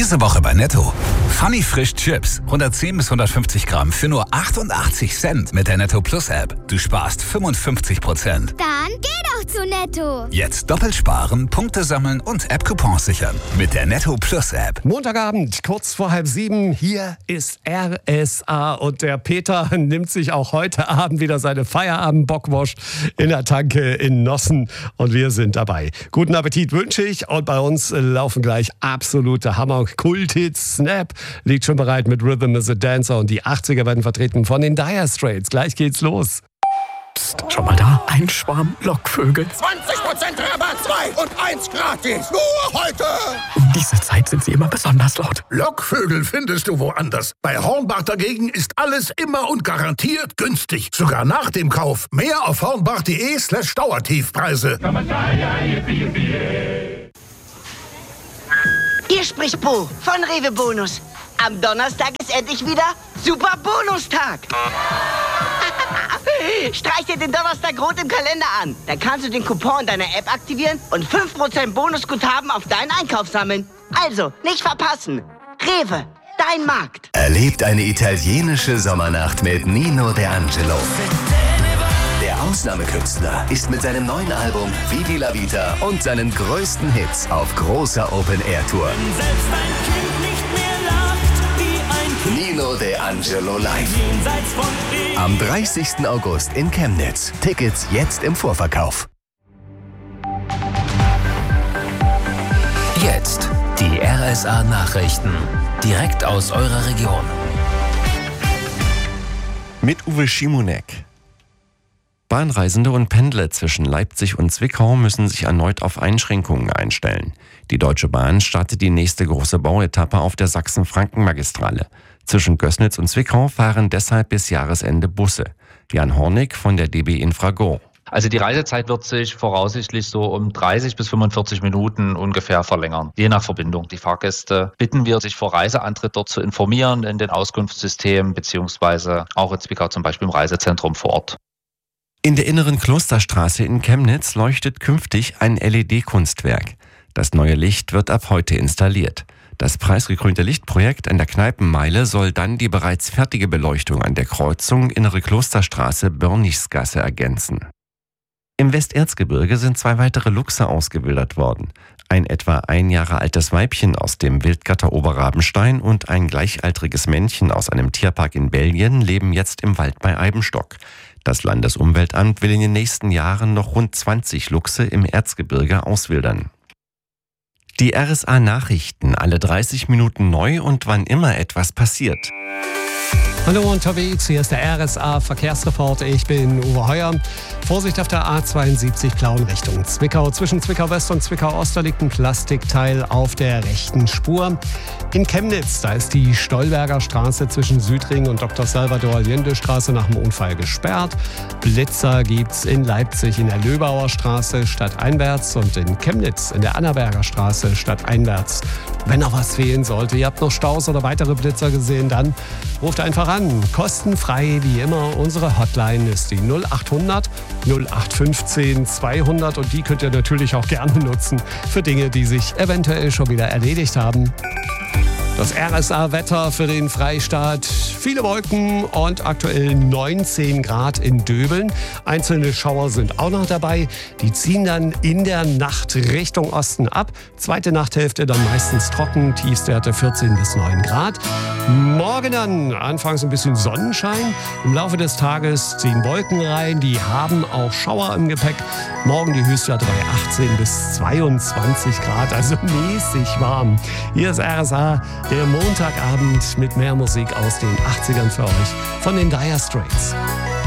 Diese Woche bei Netto. Funny Frisch Chips. 110 bis 150 Gramm für nur 88 Cent mit der Netto Plus App. Du sparst 55%. Dann geh doch zu Netto. Jetzt doppelt sparen, Punkte sammeln und App-Coupons sichern. Mit der Netto Plus App. Montagabend, kurz vor 6:30. Hier ist RSA und der Peter nimmt sich auch heute Abend wieder seine Feierabend-Bockwurst in der Tanke in Nossen und wir sind dabei. Guten Appetit wünsche ich und bei uns laufen gleich absolute Hammer-Kult-Hits. Snap liegt schon bereit mit Rhythm is a Dancer und die 80er werden vertreten von den Dire Straits. Gleich geht's los. Psst, schon mal da? Ein Schwarm Lockvögel. 20% Rabatt, 2 und 1 gratis. Nur heute. Um diese Zeit sind sie immer besonders laut. Lockvögel findest du woanders. Bei Hornbach dagegen ist alles immer und garantiert günstig. Sogar nach dem Kauf. Mehr auf hornbach.de/Dauertiefpreise. Hier spricht Bo von Rewe Bonus. Am Donnerstag ist endlich wieder Super Bonustag. Streich dir den Donnerstag rot im Kalender an. Dann kannst du den Coupon deiner App aktivieren und 5% Bonusguthaben auf deinen Einkauf sammeln. Also, nicht verpassen. Rewe, dein Markt. Erlebt eine italienische Sommernacht mit Nino De Angelo. Der Ausnahmekünstler ist mit seinem neuen Album Vivi la Vita und seinen größten Hits auf großer Open-Air-Tour. Nino De Angelo live. Am 30. August in Chemnitz. Tickets jetzt im Vorverkauf. Jetzt die RSA-Nachrichten. Direkt aus eurer Region. Mit Uwe Schimonek. Bahnreisende und Pendler zwischen Leipzig und Zwickau müssen sich erneut auf Einschränkungen einstellen. Die Deutsche Bahn startet die nächste große Bauetappe auf der Sachsen-Franken-Magistrale. Zwischen Gößnitz und Zwickau fahren deshalb bis Jahresende Busse. Jan Hornig von der DB Infrago. Also die Reisezeit wird sich voraussichtlich so um 30 bis 45 Minuten ungefähr verlängern, je nach Verbindung. Die Fahrgäste bitten wir, sich vor Reiseantritt dort zu informieren in den Auskunftssystemen beziehungsweise auch in Zwickau zum Beispiel im Reisezentrum vor Ort. In der inneren Klosterstraße in Chemnitz leuchtet künftig ein LED-Kunstwerk. Das neue Licht wird ab heute installiert. Das preisgekrönte Lichtprojekt an der Kneipenmeile soll dann die bereits fertige Beleuchtung an der Kreuzung Innere Klosterstraße Börnichsgasse ergänzen. Im Westerzgebirge sind 2 weitere Luchse ausgewildert worden. Ein etwa 1 Jahre altes Weibchen aus dem Wildgatter Oberrabenstein und ein gleichaltriges Männchen aus einem Tierpark in Belgien leben jetzt im Wald bei Eibenstock. Das Landesumweltamt will in den nächsten Jahren noch rund 20 Luchse im Erzgebirge auswildern. Die RSA-Nachrichten, alle 30 Minuten neu und wann immer etwas passiert. Hallo unterwegs, hier ist der RSA-Verkehrsreport. Ich bin Uwe Heuer. Vorsicht auf der A72 Plauen Richtung Zwickau. Zwischen Zwickau West und Zwickau Ost liegt ein Plastikteil auf der rechten Spur. In Chemnitz, da ist die Stolberger Straße zwischen Südring und Dr. Salvador Allende Straße nach dem Unfall gesperrt. Blitzer gibt's in Leipzig in der Löbauer Straße stadteinwärts und in Chemnitz in der Annaberger Straße stadteinwärts. Wenn noch was fehlen sollte, ihr habt noch Staus oder weitere Blitzer gesehen, dann ruft einfach an. Kostenfrei wie immer. Unsere Hotline ist die 0800 0815 200 und die könnt ihr natürlich auch gerne nutzen für Dinge, die sich eventuell schon wieder erledigt haben. Das RSA-Wetter für den Freistaat. Viele Wolken und aktuell 19 Grad in Döbeln. Einzelne Schauer sind auch noch dabei. Die ziehen dann in der Nacht Richtung Osten ab. Zweite Nachthälfte dann meistens trocken. Tiefstwerte 14 bis 9 Grad. Morgen dann anfangs ein bisschen Sonnenschein. Im Laufe des Tages ziehen Wolken rein. Die haben auch Schauer im Gepäck. Morgen die Höchstwerte bei 18 bis 22 Grad. Also mäßig warm. Hier ist RSA. Der Montagabend mit mehr Musik aus den 80ern für euch von den Dire Straits.